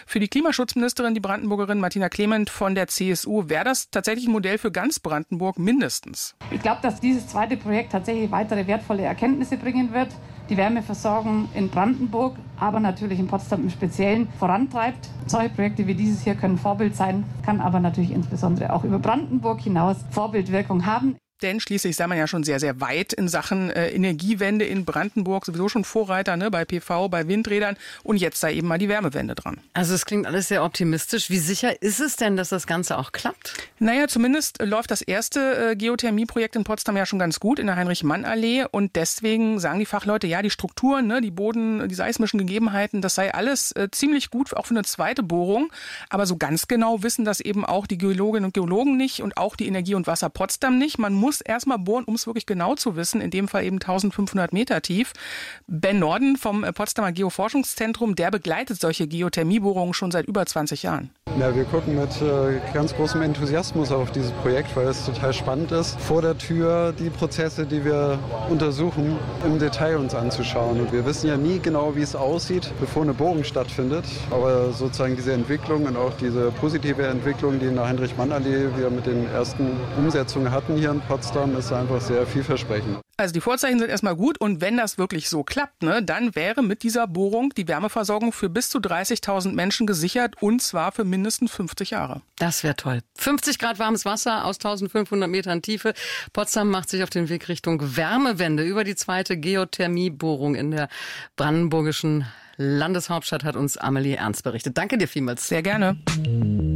Für die Klimaschutzministerin, die Brandenburgerin Martina Clement von der CSU, wäre das tatsächlich ein Modell für ganz Brandenburg mindestens. Ich glaube, dass dieses zweite Projekt tatsächlich weitere wertvolle Erkenntnisse bringen wird, die Wärmeversorgung in Brandenburg, aber natürlich in Potsdam im Speziellen vorantreibt. Solche Projekte wie dieses hier können Vorbild sein, kann aber natürlich insbesondere auch über Brandenburg hinaus Vorbildwirkung haben. Denn schließlich sei man ja schon sehr, sehr weit in Sachen Energiewende in Brandenburg, sowieso schon Vorreiter, ne, bei PV, bei Windrädern, und jetzt sei eben mal die Wärmewende dran. Also es klingt alles sehr optimistisch. Wie sicher ist es denn, dass das Ganze auch klappt? Naja, zumindest läuft das erste Geothermieprojekt in Potsdam ja schon ganz gut in der Heinrich-Mann-Allee, und deswegen sagen die Fachleute, ja, die Strukturen, ne, die Boden, die seismischen Gegebenheiten, das sei alles ziemlich gut, auch für eine zweite Bohrung. Aber so ganz genau wissen das eben auch die Geologinnen und Geologen nicht und auch die Energie und Wasser Potsdam nicht. Man muss erstmal bohren, um es wirklich genau zu wissen, in dem Fall eben 1500 Meter tief. Ben Norden vom Potsdamer Geoforschungszentrum, der begleitet solche Geothermiebohrungen schon seit über 20 Jahren. Ja, wir gucken mit ganz großem Enthusiasmus auf dieses Projekt, weil es total spannend ist, vor der Tür die Prozesse, die wir untersuchen, im Detail uns anzuschauen. Und wir wissen ja nie genau, wie es aussieht, bevor eine Bohrung stattfindet. Aber sozusagen diese Entwicklung und auch diese positive Entwicklung, die in der Heinrich-Mann-Allee wir mit den ersten Umsetzungen hatten hier in Potsdam, ist einfach sehr vielversprechend. Also die Vorzeichen sind erstmal gut, und wenn das wirklich so klappt, ne, dann wäre mit dieser Bohrung die Wärmeversorgung für bis zu 30.000 Menschen gesichert, und zwar für mindestens 50 Jahre. Das wäre toll. 50 Grad warmes Wasser aus 1500 Metern Tiefe. Potsdam macht sich auf den Weg Richtung Wärmewende. Über die zweite Geothermiebohrung in der brandenburgischen Landeshauptstadt hat uns Amelie Ernst berichtet. Danke dir vielmals. Sehr gerne.